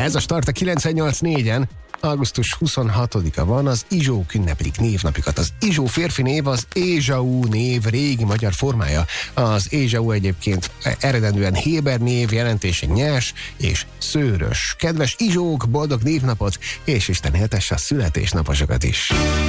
Ez a Start a 98.4-en. Augusztus 26-a van, az Izsók ünneplik névnapjukat. Az Izsó férfi név az Ézsau név régi magyar formája. Az Ézsau egyébként eredendően héber név, jelentése nyers és szőrös. Kedves Izsók, boldog névnapot, és Isten éltesse a születésnaposokat is!